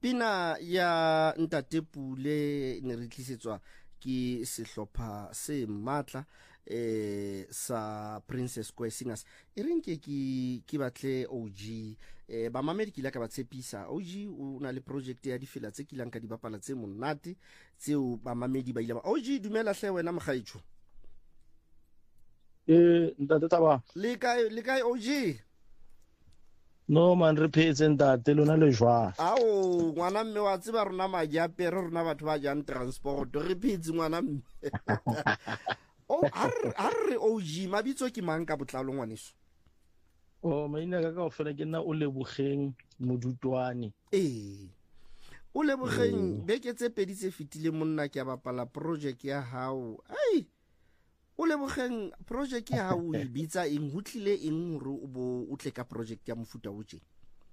Pina ya Ntate Pule ne re tlisetswa ke sehlopha se matla sa Princess Square Singers. E reng ke batle OG ba mamedi ke la ka ba tshepisa OG o na le project ya difela tse kilang ka di bapala tse monate tseo ba mamedi ba ile ba OG dumela hle wena Mokgaitsho. Ntate Taba le kae OG? No man re phetse ntate lona le jwa. Ao ngwana mme wa tseba rona magi a pere rona batho ba jang transport re phetse ngwana mme. Oh arre OG mabitso ke mang ka botlalo ngwaneso? Oh maina ka ofela ke nna o Lebogeng Modutwane. O Lebogeng beke tse pedi tse fitile monna ke a bapala project ya hao. Ai o Lebogeng project ya hao e bitsa eng hutlile eng hore o bo o tle ka project ya mofuta o tje?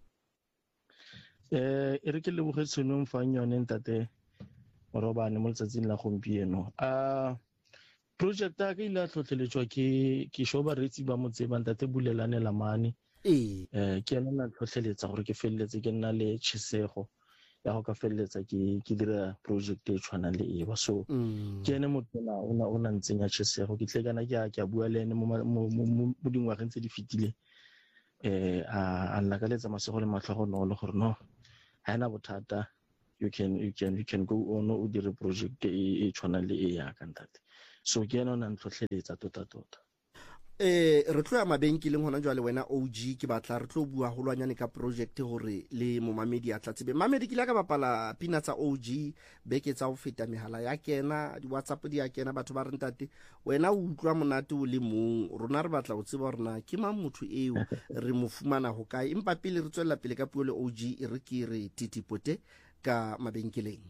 E re ke Lebogetse no mfang yone ntate morobane mo letsatsing la gompieno. Project ya ka ile a tlhotlheletswa ke shoba retsi ba motseba ntate Bulelane Lamane. Ke ena na tlhotlheletsa gore ke felletse ke nna le tshesego ya go ka felletsa ke dira project e tshwana le eba so ke ene motona ona ntseng ya tshesego ke tle kana ke a bua le ene mo dingwageng tse di fitile a nna ka letsa masego le matlhogo no le gore no ha ena bothata you can go on o dire project e tshwana le e ya ka ntate so ke ene ona ntlhotlheletsa tota re tlo ya mabenkeleng hona jwa le wena OG ke batla re tlo bua holwanyane ka project hore le mo mamedi a tla tsebe mamedi ke la ka bapala pina tsa OG beke tsa ho feta mehala ya kena di WhatsApp di ya kena batho ba re ntate wena o utlwa monate o le mong rona re batla ho tseba rena ke mang motho eo re mo fumana ho kae empa pele re tswela pele ka puo le OG e re ke re titipote ka mabenkeleng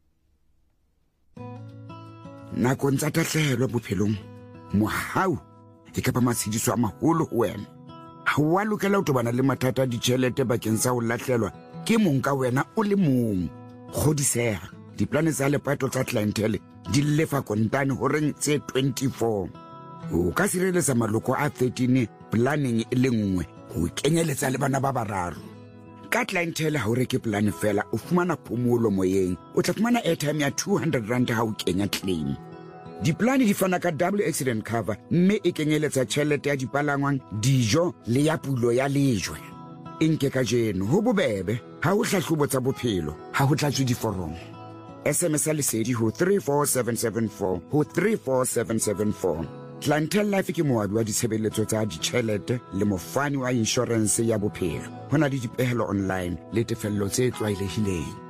nako ntsa tahlehelo bophelong mohau ke ka ba matshidiso a maholo ho wena ha wa lokela ho tobana le mathata a ditjhelete bakeng sa ho lahlelwa ke mong ka wena o le mong kgodiseha diplane tsa lepato tsa clientele di lefa kontane ho reng tse 24 o ka sireletsa maloko a 13 planning e le nngwe ho kenyeletsa le bana ba bararo ka clientele ha o reke plan fela o fumana phomolo moyeng o tla fumana airtime ya 200 rand ha o kenya claim diplane di fana ka double accident cover mme e kenyeletsa tjhelete ya dipalangwang dijo le ya pulo ya lejwe enke ka jeno ho bobebe ha o hlahlobo tsa bophelo ha ho tlatswe diforomo SMS lesedi ho 34774 ho 34774 Clientele Life ke moabi wa ditshebeletso tsa ditjhelete le mofani wa insurance ya bophelo hona le dipehelo online le tefello tse tlwaelehileng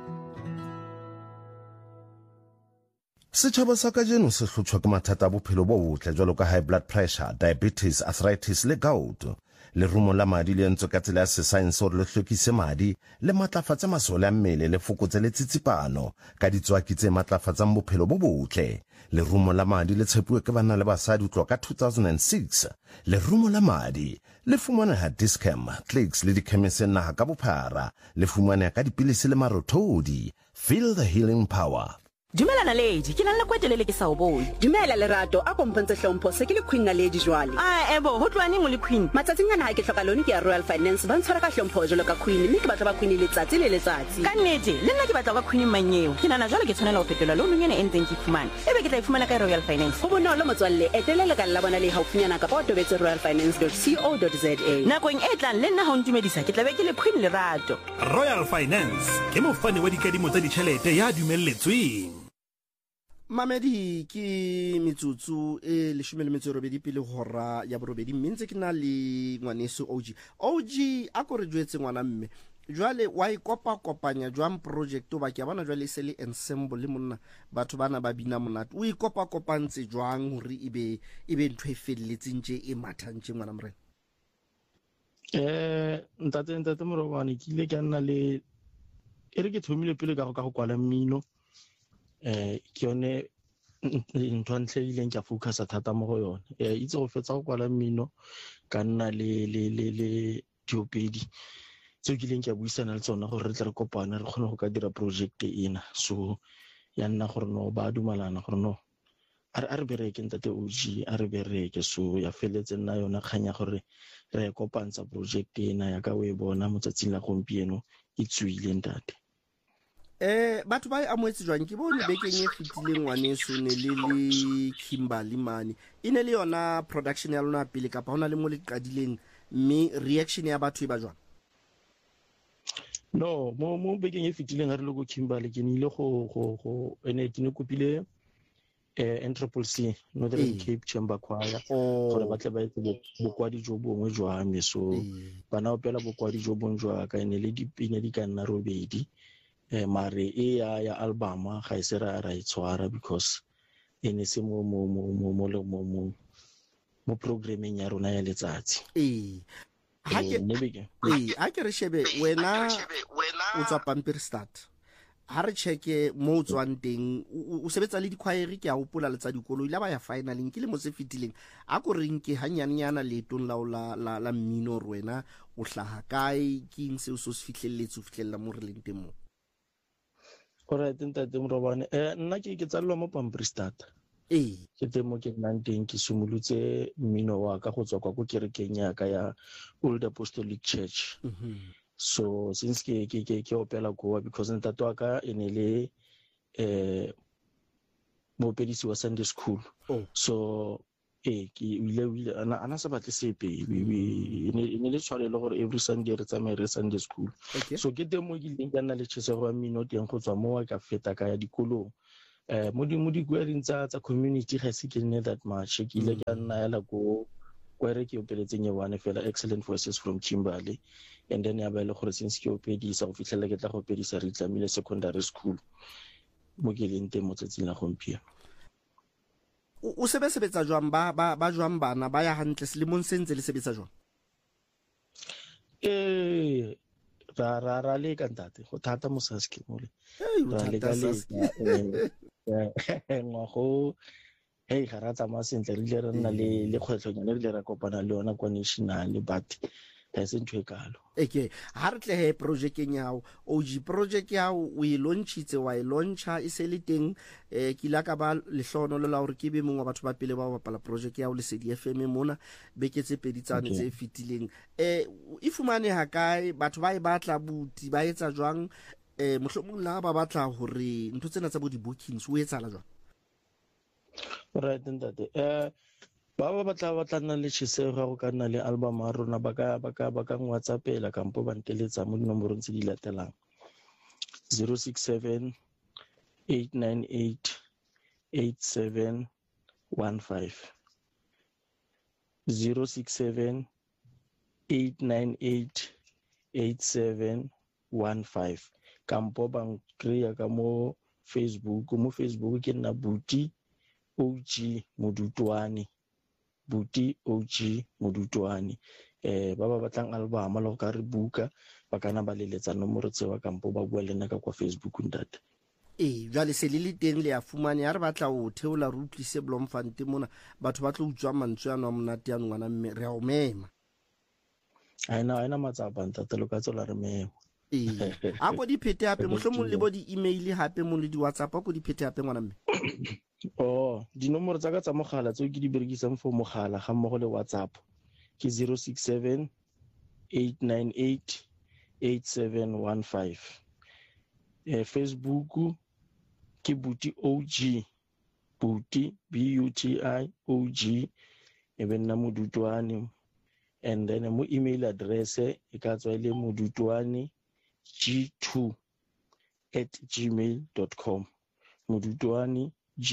Setjhaba sa kajeno se hlotshwa ke mathata a bophelo bo botle jwalo ka high blood pressure, diabetes, arthritis le gout. Lerumo la madi le entswe ka tsela ya sesaense hore le hlwekise madi le matlafatse masole a mmele le fokotse le tsitsipano ka ditswaki tse matlafatsang bophelo bo botle. Lerumo la madi le tshepuwe ke banna le basadi ho tloha ka 2006. Lerumo la madi le fumaneha Dischem, Clicks le dikhemiseng naha ka bophara. Le fumaneha ka dipilisi le marothodi. Feel the healing power. Dumela Naledi, ke nna kwetelele ke sa o bone. Dumela Lerato, a kompentse hlompho se ke le Queen Naledi jwale. Ebo, ho tloane ngwe le Queen. Matsatsing ana ha ke hloka lone ke ya Royal Finance ba ntshwara ka hlompho jwalo ka Queen, mme ke batla ba Queen letsatsi le letsatsi. Ka nnete, le nna ke batla ba Queen manyeo. Ke nana jwale ke tshwanela ho fetola lo nngwe e ntseng ke fumana. Ebe ke tla ifumana ka Royal Finance. Ho bonolo motswalle, etelela ka la bona le haufinyana ka ba tobetse royalfinance.co.za. Nakong e tlang le nna ha o ntumedisa ke tla be ke le Queen Lerato. Royal Finance ke mofani wa dikadimo tsa ditjhelete ya dumelletsweng. Mamedi ke metsotso e 18 pele hora ya borobedi mme ke na le ngwaneso OG a ko re jwetse ngwana mme jwale wa kopanya jwang project ba ke bona jwale se le ensemble le monna batho bana ba bina monate o kopantse jwang hore ebe ntwe felletseng tje e mathantse ngwana mre ntate morobane ke ile ka nna le e re ke thomile pele ka go kwala mmino ke yone ntho ntle ileng ke focusa thata mo go yone itse go fetsa go kwala mmino ka nna le diopedi tseo ke ileng ke buisana le tsona gore re tle re kopana re kgone go ka dira project ena so ya nna gore no ba dumalana gore no a re bereke ntate OG a re bereke so ya feletse nna yona kganya gore re kopantsa project ena ya ka o e bona motsatsing la gompieno e tswile ntate batho ba amoetse jwang ke bone bekeng e fetileng ngwaneso ne le Kimberley mane e ne le yona production ya lona pele kapa hona le mo le qadileng mme reaction ya batho e ba jwang? No, mo bekeng e fetileng ha re le go Kimberley ke ne ile go ene ke ne kopile Anthropology Northern Cape Chamber Choir gore ba tle ba etse bokwadi jo bongwe jwa me so bana opela bokwadi jo bongwe jwa ka ene le dipina di ka nna robedi mare ya album ga e se ra e tshwara because ene se mo programming ya rona ya letsatsi ha ke re shebe wena o tswa Pampiri Start ha re cheke mo tswang teng o sebetsa le dikhwaere ke a hopola letsa dikolo ile ba ya finaling ke le mo se fitileng a go reng ke hanyanyana letong la mmino rwena o hlaha kae ke eng se o se fihlelletse o fihlella mo re leng teng mo? Alright, ntate Morobane nna ke tsallwa mo Pampiri Start ke teng mo ke nnang teng ke simolotse mmino wa ka go tswa kwa go kerekeng ya ka ya Old Apostolic Church. So since ke opela goa because ntate wa ka ene le moopedisi wa Sunday school. So ke ile ana sa batle sepe ene le tshwarelo gore every Sunday re tsamaye re Sunday school. So ke teng mo ke ileng ka nna le tshesego ya mmino teng go tswa mo ka feta ka ya dikolong mo di kwering tsa community ga se ke nne that much ke ile ka nna ya la go kwere ke opeletseng ye one fela Excellent Voices from Kimberley and then ya ba ile gore since ke opedisa go fitlhela ke tla go opedisa re tlamile secondary school mo ke leng teng mo tsatsing la gompieno. O sebetsa jwang ba jwang bana ba ya hantle selemong se ntse le sebetsa jwang? Ra le ka ntate go thata mosaski mo le ra le ka le ngwago ga ra tsamaya sentle re ile re nna le kgwetlhonyana re ile ra kopana le yona kwa national but ga se ntho e kalo. Ha re tle projecteng ya hao OG project ya hao o e launchitse wa e launcha e se le teng ke la ka ba lehlono le la hore ke be mongwe wa batho ba pele ba bapala project ya hao Lesedi FM mona beke tse pedi tsane tse fitileng e fumane ha kae batho ba e batla buti ba etsa jwang mohlomong la ba batla hore ntho tsena tsa bo di bookings o etsa la jwang? Right ntate ba batla nna le tshesego go ka nna le album a rona ba ka WhatsAppela kampo ba nteletsa mo dinomorong tse di latelang 067 898 8715 067 898 8715 kampo ba nkreya ka mo Facebook ke nna Buti OG Modutwane Buti OG Modutwane ba batlang album le go ka re buka ba kana ba leletsa nomoro tsewa kampo ba bua le nna ka kwa Facebook ntate. Jwale se le teng le a fumane ya re batla o theola re utlwise Bloemfontein mona batho ba tlo utswa mantswe ana monate ya ngwana mme re a o mema aina matsapa ntate lo ka tsola re mema a go di phete hape mohlomong le bo di email hape mo le di WhatsApp a go di phete hape ngwana mme dinomoro tsa ka tsa mogala tseo ke di berekisang for mogala ga mmogo le WhatsApp ke 067 898 8715 Facebook ke Buti OG Buti BUTI OG e be nna Modutwane and then mo email address e ka tswa ile Modutwane g2@gmail.com Modutwane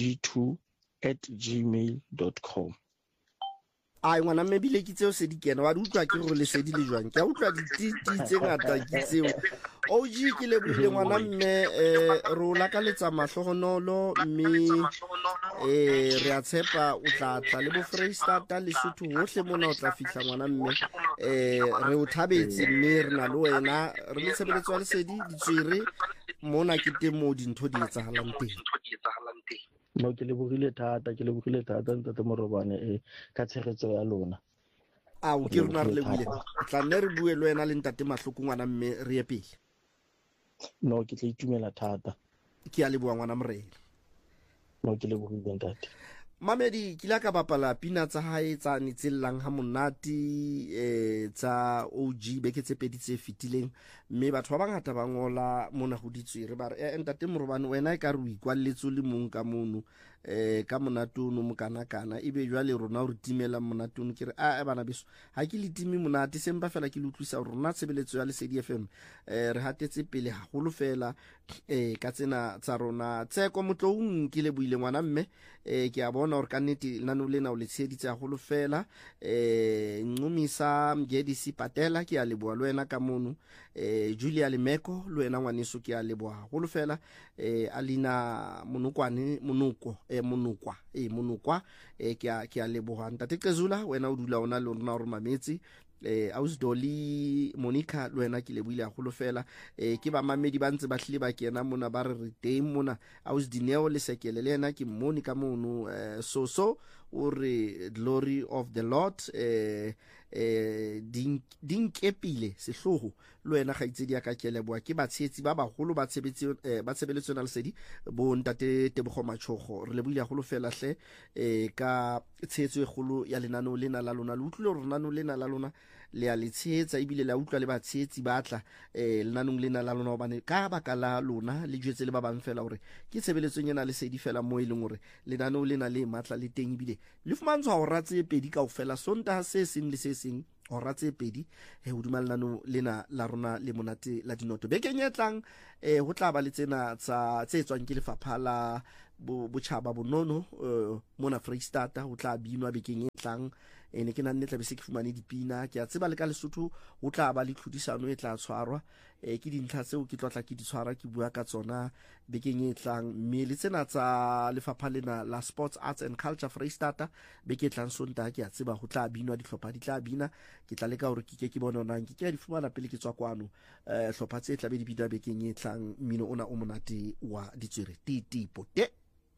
g2@gmail.com. Ai ngwana mme bile ke tseo se di kena wa di utlwa ke go Lesedi le jwang ke a utlwa dititi tse ngata ke tseo OG ke le buile ngwana mme ro la ka letsa mahlohonolo mme re a tshepa o tla le bo Freestata le Lesotho hohle mona o tla fihla ngwana mme re o thabetse mme re na le wena re le tshebeletso ya Lesedi ditswere mona ke teng mo dintho di etsahalang teng. No ke lebogile thata ntate Morobane ka tshegetso ya lona. O ke rona re lebile tla nne re bue le wena le ntate Mahloko ngwana mme re ye pele. No ke tla itumela thata ke a leboa ngwana morena. No ke lebogile ntate. Mamedi ke la ka bapala pina tsa hae tsa nitsellang ha monate tsa OG beke tse pedi tse fitileng mme batho ba bangata ba ngola mona go ditswere ba re ntate Morobane wena e ka re o ikwalletso le mong ka mono ka monatono mokana-kana ebe jwa le rona o re timela monatono ke re bana beso ha ke le timi monate sempa fela ke le utlwisa rona tshebeletso ya Lesedi FM re hatetse pele haholo fela ka tsena tsa rona tseko motloung ke le buile ngwana mme ke a bona hore ka nnete nano lena o le tsheditse haholo fela Ncumisa Mgedisi Patela ke a leboa le wena ka mono Julia Lemeko le wena ngwaneso ke a leboa haholo fela Alina Monokwane Monokwa ke a leboha ntate Qezula wena o dula ona le rona o re mametsi Ausdoli Monica le wena ke le buile haholo fela ke ba mamedi ba ntse ba hlile ba kena mona ba re teng mona Ausdineo le sekele le yena ke Monica mono so o re glory of the Lord dinkepile sehloho le wena ga itsedi ya ka keleboa ke batshetsi ba bagolo ba tshebeletso na Lesedi bo ntate Tebogo Matshogo re le buile haholo fela hle ka tshetso e golo ya lenano lena la lona le utlwile re lenano lena la lona le a le tshetsa ibile la utlwa le batshetsi batla lenanong lena la lona hobane ka baka la lona le jwetse le ba bang fela hore ke tshebeletso nyena Lesedi fela mo ileng hore lenano lena le matla le teng ibile le fumantswa ho ratse pedi kaofela Sontaha se seng le se seng ho ratse pedi ho dumalano lena la rona le monate la dinoto bekeng e tlang ho tla ba le tsena tse tswang ke lefapha la botjhaba bonono mona Freistata ho tla binwa bekeng e tlang ene ke nna tla be se ke fumane dipina ke a tseba le ka Lesotho ho tla ba le tlhodisano e tla tshwarwa ke dintlha tseo ke tlotla ke di tshwara ke bua ka tsona bekeng e tlang mme le tsena tsa lefapha lena la Sports Arts and Culture Freistata beke tlang Sontaha ke a tseba ho tla binwa dihlopha di tla bina ke tla leka hore ke bona ona ke di fumana pele ke tswa kwano hlopha tse tla be di bina bekeng e tlang mmino ona o monate wa ditswere titipote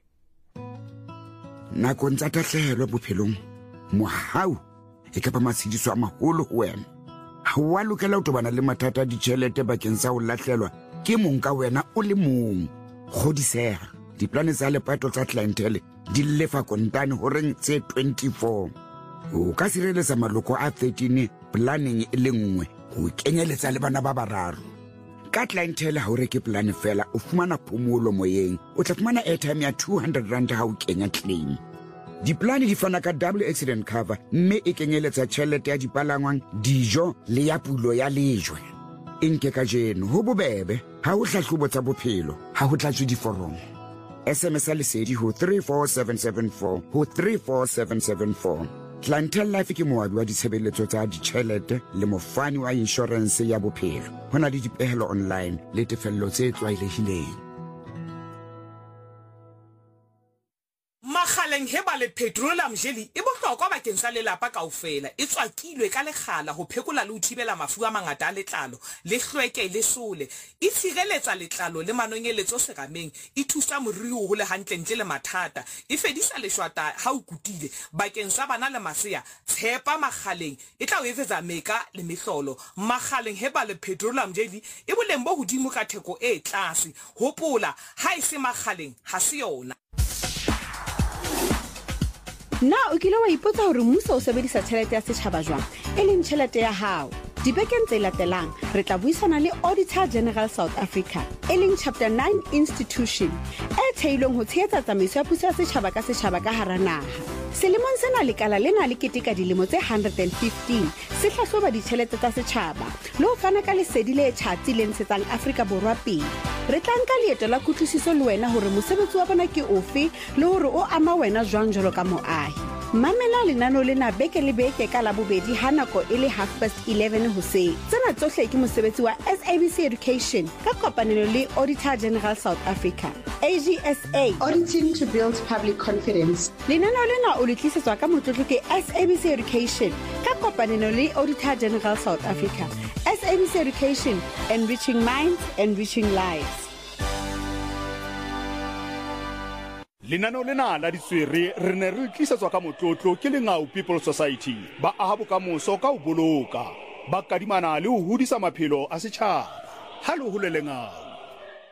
nakong tsa tahlehelo bophelong mohau e ka ba matshediso a maholo ho wena ha wa lokela ho tobana le mathata a ditjhelete bakeng sa ho lahlelwa ke mong ka wena o le mong kgodisega diplane tsa lepato tsa clientele di lefa kontane horeng tse 24 o ka sireletsa maloko a 13 planning e le nngwe ho kenyeletsa le bana ba bararo ka clientele ha o reke plane fela o fumana phomolo moyeng o tla fumana airtime ya 200 rand ha o kenya claim diplane di fana ka double accident cover mme e kenyeletsa tjhelete ya dipalangwang dijo le ya pulo ya lejwe enke ka jeno ho bobebe ha o hlahlobo tsa bophelo ha ho tlatswe diforomo SMS Lesedi ho 34774 ho 34774 Clientele Life ke moabi wa ditshebeletso tsa ditjhelete le mofani wa insurance ya bophelo hona le dipehelo online le tefello tse tlwaelehileng Makgaleng heba le petroleum jelly e bohlokwa bakeng sa lelapa kaofela e tswakilwe ka lekgala ho phekola le ho thibela mafu a mangata a letlalo le hlweke le sole e tshireletsa letlalo le manonyeletso serameng e thusa moriri ho le hantle ntle le mathata e fedisa leshwata ha o kutile bakeng sa bana le masea tshepa Makgaleng e tla o etsetsa meka le mehlolo Makgaleng heba le petroleum jelly e boleng bo hodimo ka theko e tlase hopola ha e se Makgaleng ha se yona Na o kile wa ipotsa hore mmuso o sebedisa tjhelete ya setjhaba jwang e leng tjhelete ya hao dibekeng tse latelang re tla buisana le Auditor General South Africa e leng Chapter 9 institution e theilweng ho tshehetsa tsamaiso ya puso ya setjhaba ka setjhaba ka hara naha selemong sena lekala lena le keteka dilemo tse 115 se hlahloba ditjhelete tsa setjhaba le ho fana ka lesedi le tjhatsi le ntshetsang Afrika Borwa pele re tla nka leeto la kutlwisiso le wena hore mosebetsi wa bona ke ofe le hore o ama wena jwang jwalo ka moahi mamela lenano lena beke le beke ka la bobedi ha nako e le 11:30 hoseng tsena tsohle ke mosebetsi wa SABC Education ka kopanelo le Auditor General South Africa AGSA Auditing to build public confidence lenano lena o le tlisetswa ka motlotlo ke SABC Education ka kopanelo le Auditor General South Africa SABC Education enriching minds enriching lives Lenano lena la ditswere re ne re tlisetswa ka motlotlo ke Lengau People Society ba aha bokamoso ka ho boloka ba kadimana le ho hodisa maphelo a setjhaba ha le ho le Lengau